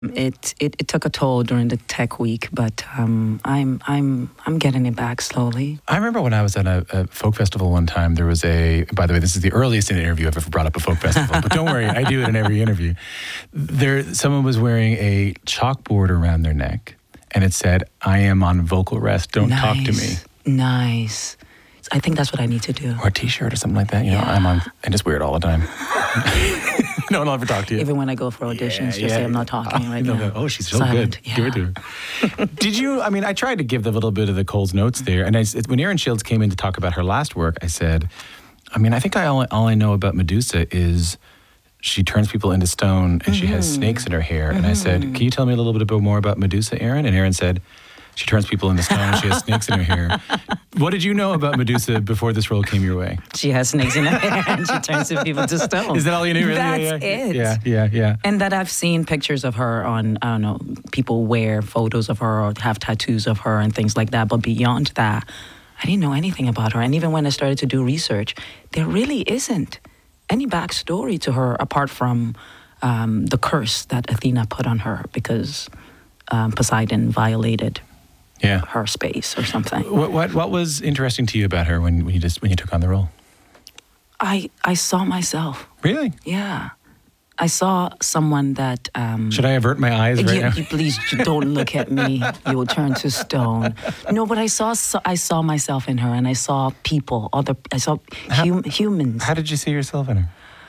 It took a toll during the tech week, but I'm getting it back slowly. I remember when I was at a folk festival one time, there was by the way, this is the earliest interview I've ever brought up a folk festival, but don't worry, I do it in every interview. Someone was wearing a chalkboard around their neck, and it said, "I am on vocal rest, don't talk to me." Nice. I think that's what I need to do. Or a t-shirt or something like that. You know, I just wear it all the time. No one will ever talk to you. Even when I go for auditions, just say I'm not talking right now. Oh, she's so Silent. good. Give it to her. Did you, I tried to give the little bit of the Coles Notes there. And when Erin Shields came in to talk about her last work, I said, I think all I know about Medusa is she turns people into stone and she has snakes in her hair. And I said, can you tell me a little bit more about Medusa, Erin? And Erin said, she turns people into stone and she has snakes in her hair. What did you know about Medusa before this role came your way? She has snakes in her hair and she turns people to stone. Is that all you knew? Really? That's it. Yeah. And that I've seen pictures of her on, I don't know, people wear photos of her or have tattoos of her and things like that. But beyond that, I didn't know anything about her. And even when I started to do research, there really isn't any backstory to her apart from the curse that Athena put on her because Poseidon violated her space or something. What was interesting to you about her when you took on the role? I saw myself. Really? Yeah. I saw someone that... Should I avert my eyes right now? Please don't look at me. You will turn to stone. No, but I saw myself in her, and I saw people. Humans. How did you see yourself in her?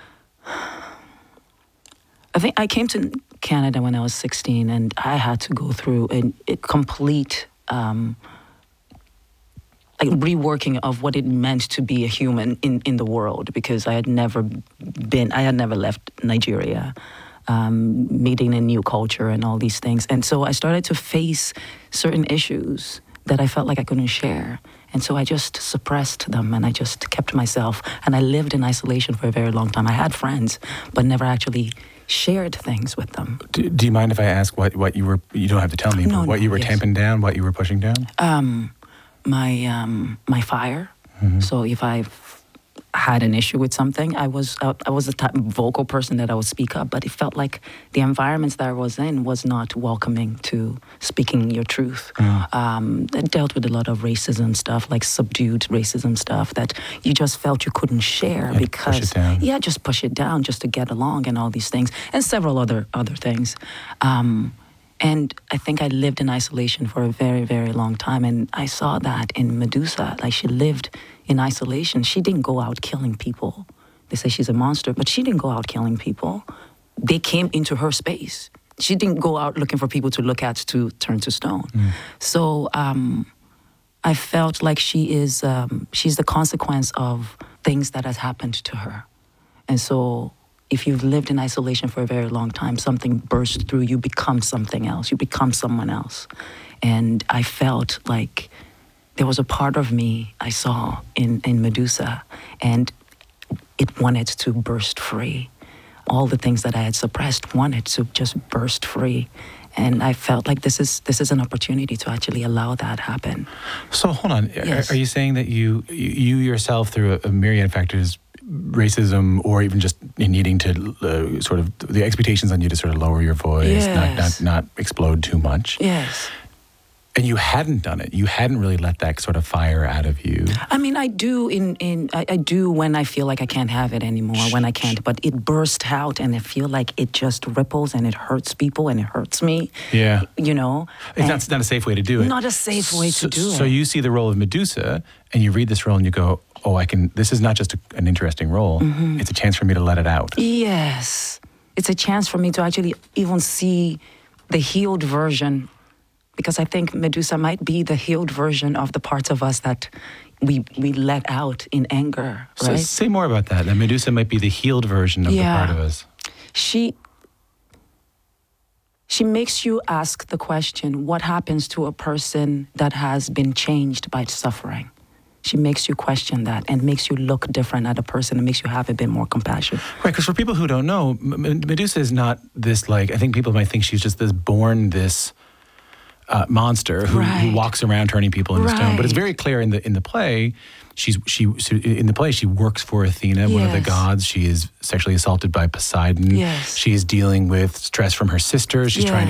I think I came to Canada when I was 16, and I had to go through a complete reworking of what it meant to be a human in the world, because I had never left Nigeria, meeting a new culture and all these things. And so I started to face certain issues that I felt like I couldn't share. And so I just suppressed them and I just kept myself. And I lived in isolation for a very long time. I had friends, but never actually shared things with them. Do you mind if I ask what you were, you don't have to tell me, but what you were tamping down, what you were pushing down? My fire. Mm-hmm. So if I had an issue with something, I was the type of vocal person that I would speak up, but it felt like the environments that I was in was not welcoming to speaking your truth. It dealt with a lot of racism stuff, like subdued racism stuff that you just felt you couldn't share because just push it down just to get along and all these things and several other things. And I think I lived in isolation for a very, very long time. And I saw that in Medusa. Like, she lived in isolation. She didn't go out killing people. They say she's a monster, but she didn't go out killing people. They came into her space. She didn't go out looking for people to look at to turn to stone. So I felt like she's the consequence of things that has happened to her. And so if you've lived in isolation for a very long time, something bursts through, you become something else. You become someone else. And I felt like there was a part of me I saw in Medusa, and it wanted to burst free. All the things that I had suppressed wanted to just burst free. And I felt like this is an opportunity to actually allow that happen. So hold on. Yes. Are you saying that you yourself, through a myriad of factors, racism, or even just needing to sort of the expectations on you to sort of lower your voice, not explode too much. Yes. And you hadn't done it. You hadn't really let that sort of fire out of you. I mean, I do I do when I feel like I can't have it anymore, when I can't. But it bursts out, and I feel like it just ripples, and it hurts people, and it hurts me. Yeah. You know? It's not a safe way to do it. Not a safe way to do it. So you see the role of Medusa, and you read this role, and you go, oh, this is not just an interesting role. Mm-hmm. It's a chance for me to let it out. Yes. It's a chance for me to actually even see the healed version, because I think Medusa might be the healed version of the parts of us that we let out in anger, right? So say more about that. That Medusa might be the healed version of the part of us. She makes you ask the question, what happens to a person that has been changed by suffering? She makes you question that and makes you look different at a person and makes you have a bit more compassion. Right, because for people who don't know, Medusa is not this, like, I think people might think she's just this monster who walks around turning people into stone. But it's very clear in the play. In the play she works for Athena, one of the gods. She is sexually assaulted by Poseidon. Yes. She is dealing with stress from her sisters. She's trying to